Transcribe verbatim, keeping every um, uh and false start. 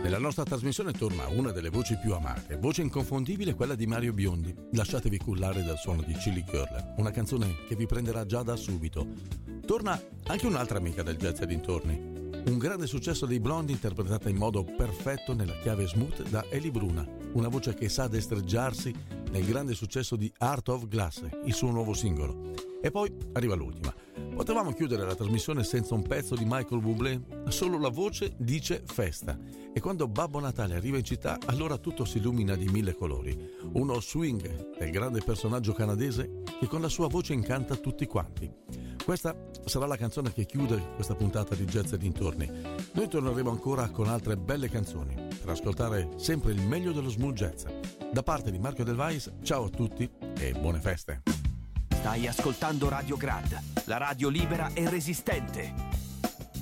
Nella nostra trasmissione torna una delle voci più amate, voce inconfondibile quella di Mario Biondi. Lasciatevi cullare dal suono di Chilli Girl, una canzone che vi prenderà già da subito. Torna anche un'altra amica del jazz e dintorni, un grande successo dei Blondie interpretata in modo perfetto nella chiave smooth da Eli Bruna, una voce che sa destreggiarsi nel grande successo di Art of Glass, il suo nuovo singolo. E poi arriva l'ultima. Potevamo chiudere la trasmissione senza un pezzo di Michael Bublé? Solo la voce dice festa. E quando Babbo Natale arriva in città, allora tutto si illumina di mille colori. Uno swing del grande personaggio canadese che con la sua voce incanta tutti quanti. Questa sarà la canzone che chiude questa puntata di Jazz e dintorni. Noi torneremo ancora con altre belle canzoni per ascoltare sempre il meglio dello smooth jazz. Da parte di Marco Del Vais, ciao a tutti e buone feste. Stai ascoltando Radio Grad, la radio libera e resistente.